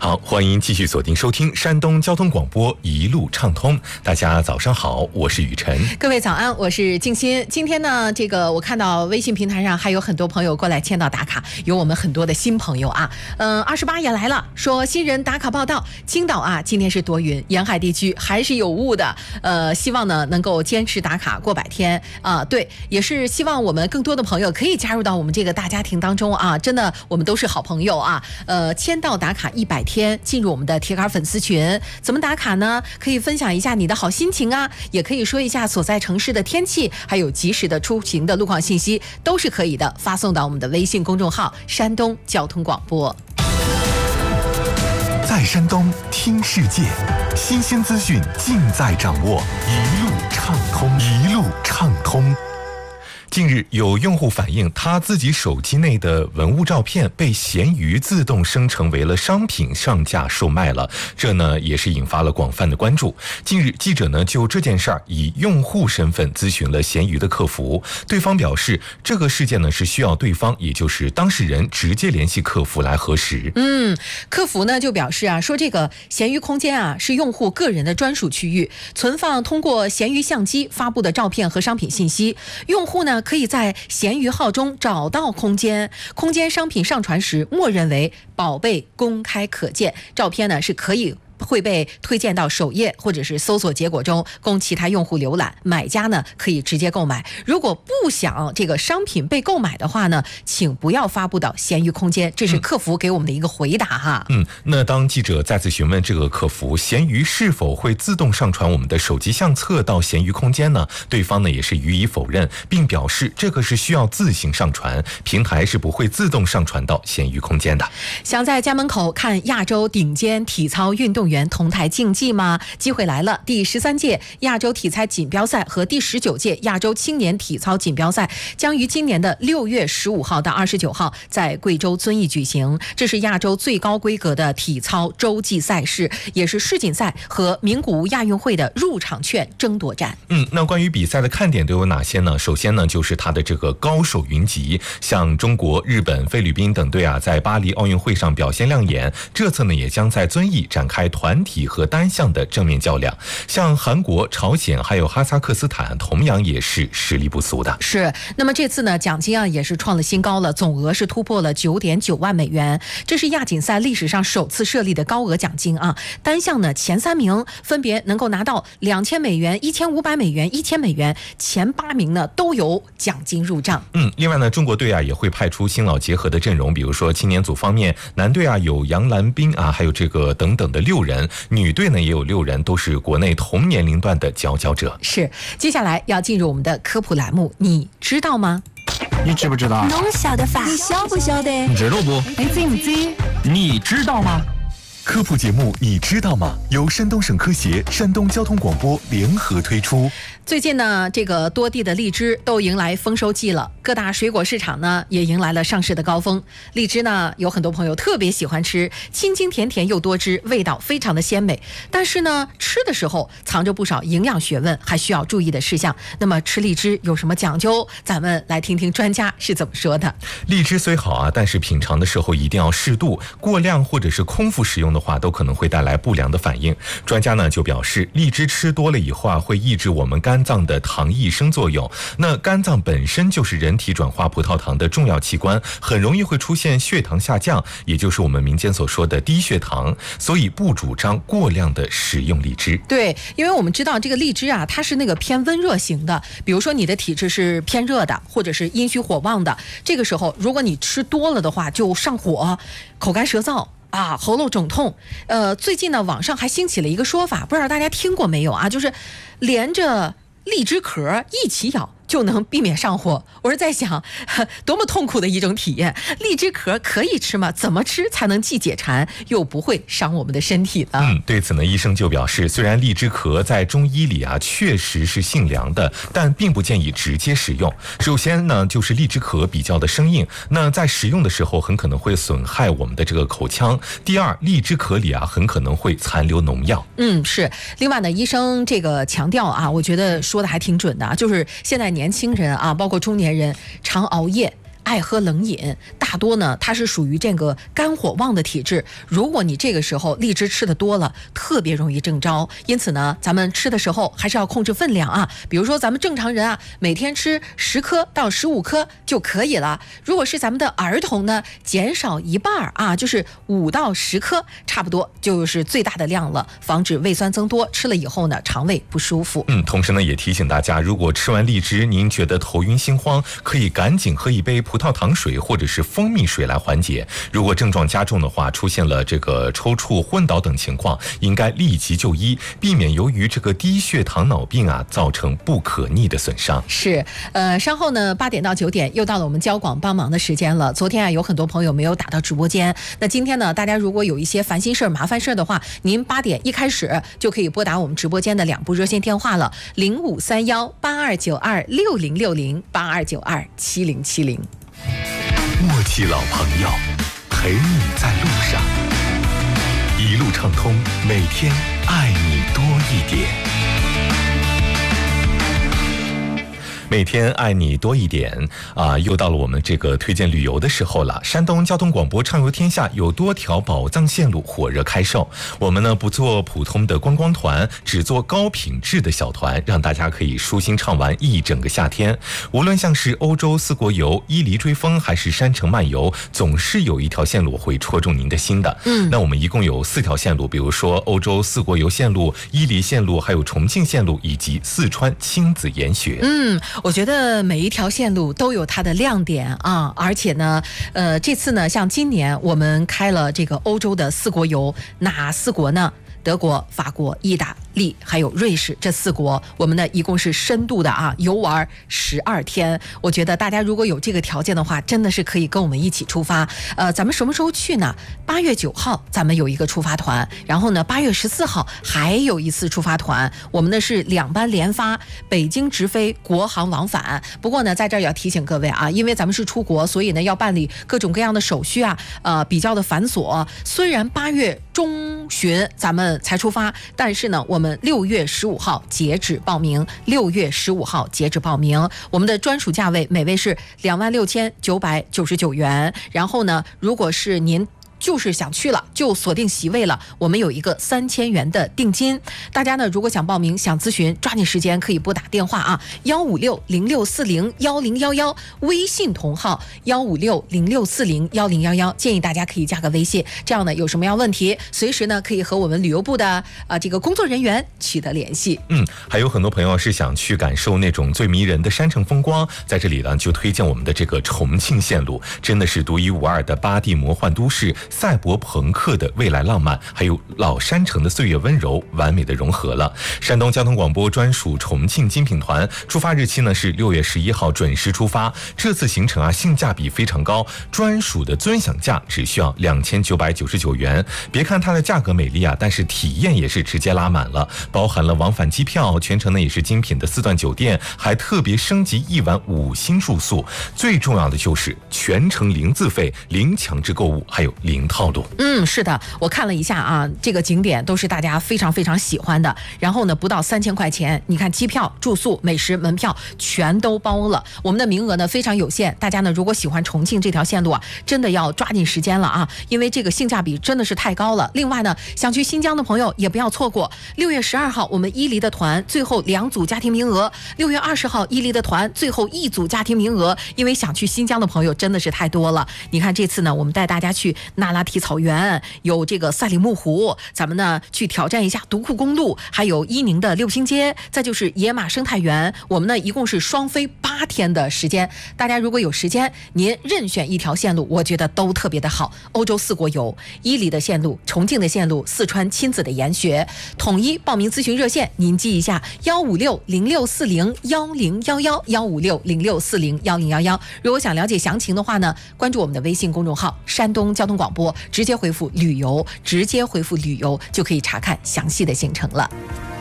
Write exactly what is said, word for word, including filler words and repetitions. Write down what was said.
好，欢迎继续锁定收听山东交通广播一路畅通。大家早上好，我是雨晨。 各位早安，我是静心。今天呢，这个我看到微信平台上还有很多朋友过来签到打卡，有我们很多的新朋友啊。嗯，二十八也来了，说新人打卡报道。青岛啊，今天是多云，沿海地区还是有雾的。呃，希望呢能够坚持打卡过百天啊、呃。对，也是希望我们更多的朋友可以加入到我们这个大家庭当中啊。真的，我们都是好朋友啊。呃，签到打卡一百天，进入我们的铁杆粉丝群。怎么打卡呢？可以分享一下你的好心情啊，也可以说一下所在城市的天气，还有及时的出行的路况信息，都是可以的。发送到我们的微信公众号山东交通广播。 在山东听世界，新鲜资讯尽在掌握，一路畅通，一路畅通。 近日，有用户反映，他自己手机内的文物照片被闲鱼自动生成为了商品上架售卖了，这呢也是引发了广泛的关注。近日，记者呢就这件事儿以用户身份咨询了闲鱼的客服，对方表示，这个事件呢是需要对方，也就是当事人直接联系客服来核实。 嗯，客服呢就表示啊，说这个闲鱼空间啊是用户个人的专属区域，存放通过闲鱼相机发布的照片和商品信息，用户呢可以在闲鱼号中找到空间，空间商品上传时默认为宝贝公开可见，照片呢是可以会被推荐到首页或者是搜索结果中，供其他用户浏览。买家呢可以直接购买。如果不想这个商品被购买的话呢，请不要发布到闲鱼空间。这是客服给我们的一个回答哈。 嗯，那当记者再次询问这个客服，闲鱼是否会自动上传我们的手机相册到闲鱼空间呢？对方呢也是予以否认，并表示这个是需要自行上传，平台是不会自动上传到闲鱼空间的。 想在家门口看亚洲顶尖体操运动员同台竞技吗？机会来了！第十三届亚洲体操锦标赛和第十九届亚洲青年体操锦标赛将于今年的六月十五号到二十九号在贵州遵义举行。这是亚洲最高规格的体操洲际赛事，也是世锦赛和名古屋亚运会的入场券争夺战。 嗯，那关于比赛的看点都有哪些呢？首先呢，就是它的这个高手云集，像中国、日本、菲律宾等队啊，在巴黎奥运会上表现亮眼，这次呢也将在遵义展开团体和单项的正面较量。像韩国、朝鲜还有哈萨克斯坦同样也是实力不俗的。 是，那么这次呢奖金啊也是创了新高了，总额是突破了 九点九万美元，这是亚锦赛历史上首次设立的高额奖金啊。单项呢前三名分别能够拿到两千美元、一千五百美元、一千美元，前八名呢都有奖金入账。 嗯，另外呢，中国队啊也会派出新老结合的阵容，比如说青年组方面，男队啊有杨澜斌啊，还有这个等等的六人，女队呢也有六人，都是国内同年龄段的佼佼者。 是，接下来要进入我们的科普栏目，你知道吗？ 你知不知道？ 侬晓得法？ 你晓不晓得？你知道不？ 你知唔知？ 你知道吗？ 科普节目你知道吗？由山东省科协、山东交通广播联合推出。 最近呢，这个多地的荔枝都迎来丰收季了，各大水果市场呢也迎来了上市的高峰。荔枝呢，有很多朋友特别喜欢吃，清清甜甜又多汁，味道非常的鲜美。但是呢，吃的时候藏着不少营养学问，还需要注意的事项。那么吃荔枝有什么讲究？咱们来听听专家是怎么说的。 荔枝虽好啊，但是品尝的时候一定要适度，过量或者是空腹使用的话，都可能会带来不良的反应。专家呢就表示，荔枝吃多了以后啊，会抑制我们肝脏的糖益生作用。那肝脏本身就是人体转化葡萄糖的重要器官，很容易会出现血糖下降，也就是我们民间所说的低血糖，所以不主张过量的食用荔枝。 对，因为我们知道这个荔枝啊，它是那个偏温热型的，比如说你的体质是偏热的，或者是阴虚火旺的，这个时候如果你吃多了的话，就上火、口干舌燥啊，喉咙肿痛。呃，最近呢，网上还兴起了一个说法，不知道大家听过没有啊？就是连着荔枝壳一起咬就能避免上火。我是在想，多么痛苦的一种体验。荔枝壳可以吃吗？怎么吃才能既解馋又不会伤我们的身体呢？ 嗯，对此呢，医生就表示，虽然荔枝壳在中医里啊确实是性凉的，但并不建议直接食用。首先呢，就是荔枝壳比较的生硬，那在食用的时候很可能会损害我们的这个口腔。第二，荔枝壳里啊很可能会残留农药。 嗯，是。另外呢，医生这个强调啊，我觉得说的还挺准的，就是现在年轻人啊，包括中年人常熬夜爱喝冷饮，大多呢它是属于这个肝火旺的体质。如果你这个时候荔枝吃的多了，特别容易中招。因此呢，咱们吃的时候还是要控制分量啊。比如说咱们正常人啊，每天吃十颗到十五颗就可以了。如果是咱们的儿童呢，减少一半啊，就是五到十颗，差不多就是最大的量了，防止胃酸增多，吃了以后呢，肠胃不舒服。 嗯，同时呢，也提醒大家，如果吃完荔枝您觉得头晕心慌，可以赶紧喝一杯葡萄糖水或者是蜂蜜水来缓解。如果症状加重的话，出现了这个抽搐、昏倒等情况，应该立即就医，避免由于这个低血糖脑病啊造成不可逆的损伤。 是，呃，稍后呢八点到九点又到了我们交广帮忙的时间了。昨天啊有很多朋友没有打到直播间，那今天呢，大家如果有一些烦心事儿、麻烦事儿的话，您八点一开始就可以拨打我们直播间的两部热线电话了，零五三幺八二九二六零六零八二九二七零七零。 默契老朋友，陪你在路上，一路畅通，每天爱你多一点。 每天爱你多一点啊！又到了我们这个推荐旅游的时候了。山东交通广播畅游天下有多条宝藏线路火热开售，我们呢不做普通的观光团，只做高品质的小团，让大家可以舒心畅玩一整个夏天。无论像是欧洲四国游、伊犁追风，还是山城漫游，总是有一条线路会戳中您的心的。嗯，那我们一共有四条线路，比如说欧洲四国游线路、伊犁线路，还有重庆线路，以及四川亲子研学。 嗯。我觉得每一条线路都有它的亮点啊，而且呢，呃，这次呢，像今年我们开了这个欧洲的四国游，哪四国呢？德国、法国、意大利还有瑞士这四国，我们呢一共是深度的啊游玩十二天。我觉得大家如果有这个条件的话，真的是可以跟我们一起出发。呃，咱们什么时候去呢？八月九号咱们有一个出发团，然后呢八月十四号还有一次出发团。我们呢是两班连发，北京直飞，国航往返。不过呢，在这儿要提醒各位啊，因为咱们是出国，所以呢要办理各种各样的手续啊，呃，比较的繁琐。虽然八月中旬咱们才出发，但是呢我们六月十五号截止报名，六月十五号截止报名，我们的专属价位每位是两万六千九百九十九元。然后呢，如果是您就是想去了，就锁定席位了，我们有一个三千元的定金。大家呢如果想报名想咨询，抓紧时间可以拨打电话啊，幺五六零六四零幺零幺幺，微信同号幺五六零六四零幺零幺幺，建议大家可以加个微信，这样呢有什么样问题，随时呢可以和我们旅游部的啊、呃、这个工作人员取得联系。 嗯，还有很多朋友是想去感受那种最迷人的山城风光，在这里呢就推荐我们的这个重庆线路，真的是独一无二的巴蒂魔幻都市，赛博朋克的未来浪漫，还有老山城的岁月温柔，完美的融合了。山东交通广播专属重庆精品团出发日期呢是六月十一号准时出发。这次行程啊性价比非常高，专属的尊享价只需要两千九百九十九元。别看它的价格美丽啊，但是体验也是直接拉满了，包含了往返机票，全程呢也是精品的四段酒店，还特别升级一晚五星住宿。最重要的就是全程零自费、零强制购物，还有零套路。 嗯，是的，我看了一下啊，这个景点都是大家非常非常喜欢的。然后呢，不到三千块钱，你看机票、住宿、美食、门票全都包了。我们的名额呢非常有限，大家呢如果喜欢重庆这条线路啊，真的要抓紧时间了啊，因为这个性价比真的是太高了。另外呢，想去新疆的朋友也不要错过，六月十二号我们伊犁的团最后两组家庭名额，六月二十号伊犁的团最后一组家庭名额，因为想去新疆的朋友真的是太多了。你看这次呢，我们带大家去那拉提草原，有这个赛里木湖，咱们呢去挑战一下独库公路，还有伊宁的六星街，再就是野马生态园。我们呢一共是双飞八天的时间，大家如果有时间，您任选一条线路，我觉得都特别的好。欧洲四国游、伊犁的线路、重庆的线路、四川亲子的研学，统一报名咨询热线您记一下幺五六零六四零幺零幺幺幺五六零六四零幺零幺幺。如果想了解详情的话呢，关注我们的微信公众号山东交通广播，直接回复旅游，直接回复旅游就可以查看详细的行程了。